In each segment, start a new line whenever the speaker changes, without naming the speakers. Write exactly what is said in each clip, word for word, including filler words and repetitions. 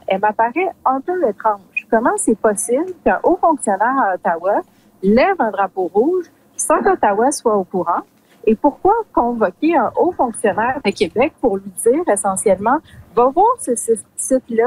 elle m'apparaît un peu étrange. Comment c'est possible qu'un haut fonctionnaire à Ottawa lève un drapeau rouge sans qu'Ottawa soit au courant? Et pourquoi convoquer un haut fonctionnaire à Québec pour lui dire essentiellement « va voir ce site-là »,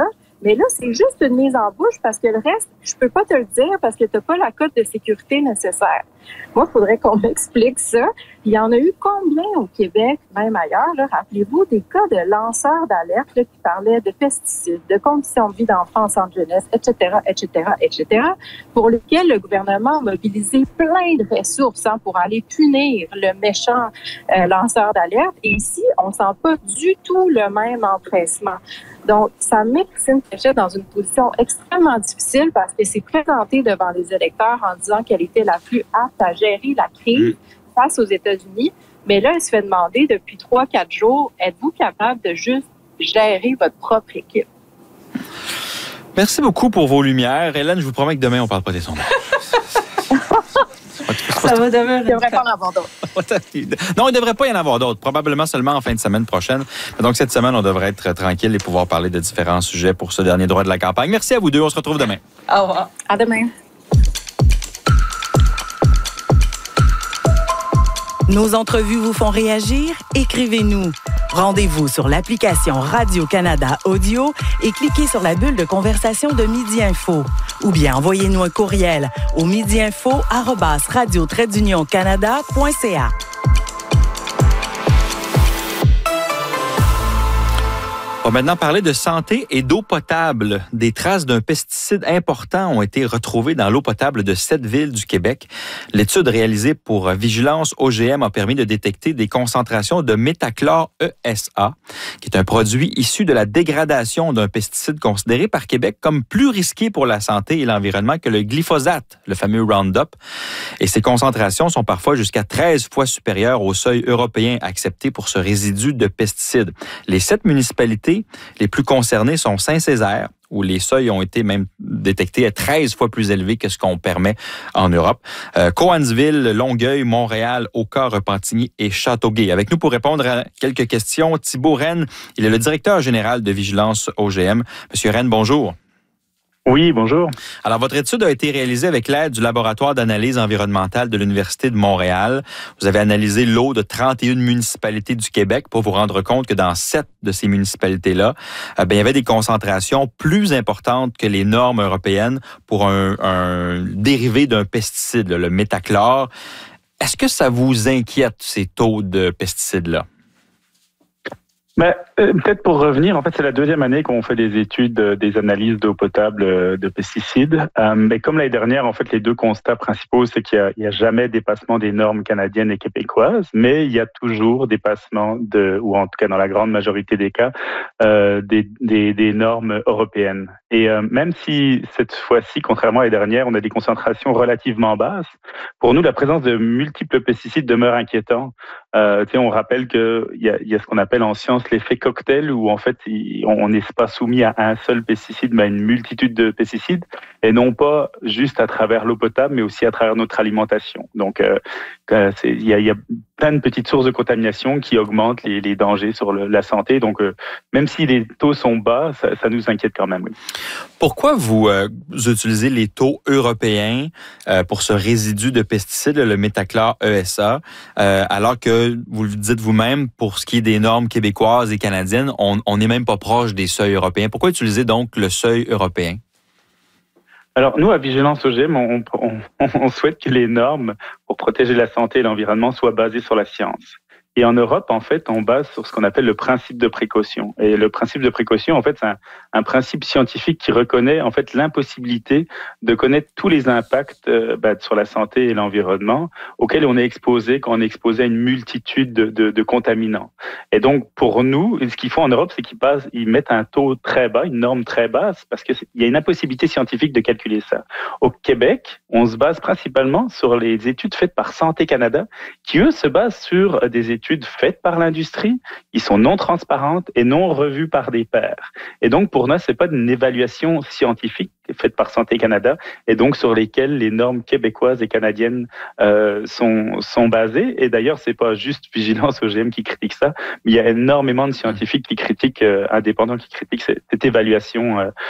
mais là, c'est juste une mise en bouche parce que le reste, je peux pas te le dire parce que tu n'as pas la cote de sécurité nécessaire. Moi, il faudrait qu'on m'explique ça. Il y en a eu combien au Québec, même ailleurs, là? Rappelez-vous des cas de lanceurs d'alerte là, qui parlaient de pesticides, de conditions de vie d'enfants en centre jeunesse, et cetera, et cetera, et cetera, pour lesquels le gouvernement a mobilisé plein de ressources hein, pour aller punir le méchant euh, lanceur d'alerte. Et ici, on ne sent pas du tout le même empressement. Donc, ça met Christine Fréchette dans une position extrêmement difficile parce qu'elle s'est présentée devant les électeurs en disant qu'elle était la plus apte à gérer la crise face aux États-Unis. Mais là, elle se fait demander depuis trois, quatre jours, êtes-vous capable de juste gérer votre propre équipe?
Merci beaucoup pour vos lumières. Hélène, je vous promets que demain, on ne parle pas des sondages.
Ça va demeurer.
Il ne devrait pas en avoir d'autres.
Non, il ne devrait pas y en avoir d'autres. Probablement seulement en fin de semaine prochaine. Donc, cette semaine, on devrait être tranquille et pouvoir parler de différents sujets pour ce dernier droit de la campagne. Merci à vous deux. On se retrouve demain.
Au revoir.
À demain.
Nos entrevues vous font réagir? Écrivez-nous. Rendez-vous sur l'application Radio-Canada Audio et cliquez sur la bulle de conversation de Midi Info. Ou bien envoyez-nous un courriel au midiinfo arobase radio trait d'union canada point c a.
On va maintenant parler de santé et d'eau potable. Des traces d'un pesticide important ont été retrouvées dans l'eau potable de sept villes du Québec. L'étude réalisée pour Vigilance O G M a permis de détecter des concentrations de métachlore E S A, qui est un produit issu de la dégradation d'un pesticide considéré par Québec comme plus risqué pour la santé et l'environnement que le glyphosate, le fameux Roundup. Et ces concentrations sont parfois jusqu'à treize fois supérieures au seuil européen accepté pour ce résidu de pesticide. Les sept municipalités les plus concernées sont Saint-Césaire, où les seuils ont été même détectés à treize fois plus élevés que ce qu'on permet en Europe. Euh, Cowansville, Longueuil, Montréal, Oka, Repentigny et Châteauguay. Avec nous pour répondre à quelques questions, Thibault Rennes, il est le directeur général de Vigilance O G M. Monsieur Rennes, bonjour.
Oui, bonjour.
Alors, votre étude a été réalisée avec l'aide du laboratoire d'analyse environnementale de l'Université de Montréal. Vous avez analysé l'eau de trente et une municipalités du Québec pour vous rendre compte que dans sept de ces municipalités-là, euh, ben, il y avait des concentrations plus importantes que les normes européennes pour un, un dérivé d'un pesticide, le métachlore. Est-ce que ça vous inquiète, ces taux de pesticides-là?
Mais, euh, peut-être pour revenir, en fait, c'est la deuxième année qu'on fait des études, euh, des analyses d'eau potable euh, de pesticides. Euh, mais comme l'année dernière, en fait, les deux constats principaux, c'est qu'il n'y a, a jamais dépassement des normes canadiennes et québécoises, mais il y a toujours dépassement de, ou en tout cas dans la grande majorité des cas, euh, des, des, des normes européennes. Et euh, même si cette fois-ci, contrairement à l'année dernière, on a des concentrations relativement basses, pour nous, la présence de multiples pesticides demeure inquiétant. Euh, tu sais, on rappelle qu'il y a, il y a ce qu'on appelle en science l'effet cocktail, où en fait, on n'est pas soumis à un seul pesticide, mais à une multitude de pesticides, et non pas juste à travers l'eau potable, mais aussi à travers notre alimentation. Donc, euh, c'est, il y a, il y a plein de petites sources de contamination qui augmentent les, les dangers sur le, la santé. Donc, euh, même si les taux sont bas, ça, ça nous inquiète quand même. Oui.
Pourquoi vous, euh, vous utilisez les taux européens euh, pour ce résidu de pesticides, le métachlore E S A, euh, alors que, vous le dites vous-même, pour ce qui est des normes québécoises et canadiennes, on n'est même pas proche des seuils européens. Pourquoi utiliser donc le seuil européen?
Alors, nous, à Vigilance O G M, on, on, on souhaite que les normes pour protéger la santé et l'environnement soient basées sur la science. Et en Europe, en fait, on base sur ce qu'on appelle le principe de précaution. Et le principe de précaution, en fait, c'est un, un principe scientifique qui reconnaît, en fait, l'impossibilité de connaître tous les impacts euh, bah, sur la santé et l'environnement auxquels on est exposé quand on est exposé à une multitude de, de, de contaminants. Et donc, pour nous, ce qu'ils font en Europe, c'est qu'ils passent, ils mettent un taux très bas, une norme très basse, parce qu'il y a une impossibilité scientifique de calculer ça. Au Québec, on se base principalement sur les études faites par Santé Canada, qui, eux, se basent sur des études faites par l'industrie, ils sont non transparentes et non revues par des pairs. Et donc, pour nous, c'est pas une évaluation scientifique faite par Santé Canada et donc sur lesquelles les normes québécoises et canadiennes euh, sont, sont basées. Et d'ailleurs, c'est pas juste Vigilance O G M qui critique ça, mais il y a énormément de scientifiques qui critiquent, euh, indépendants qui critiquent cette, cette évaluation euh,